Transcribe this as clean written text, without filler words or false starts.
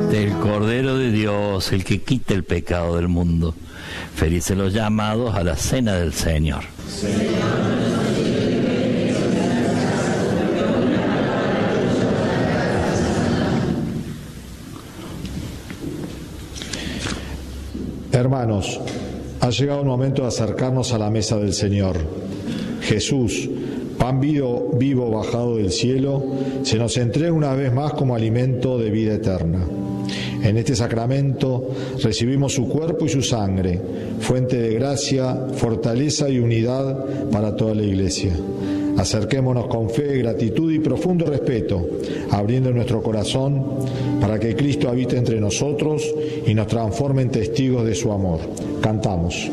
del Cordero de Dios, el que quita el pecado del mundo. Felices los llamados a la cena del Señor. Hermanos, ha llegado el momento de acercarnos a la mesa del Señor. Jesús, pan vivo bajado del cielo, se nos entrega una vez más como alimento de vida eterna. En este sacramento recibimos su cuerpo y su sangre, fuente de gracia, fortaleza y unidad para toda la Iglesia. Acerquémonos con fe, gratitud y profundo respeto, abriendo nuestro corazón para que Cristo habite entre nosotros y nos transforme en testigos de su amor. Cantamos.